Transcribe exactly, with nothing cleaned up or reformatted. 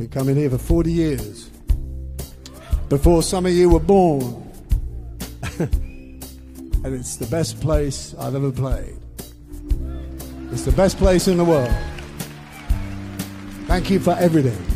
been coming here for forty years. Before some of you were born. And it's the best place I've ever played. It's the best place in the world. Thank you for everything.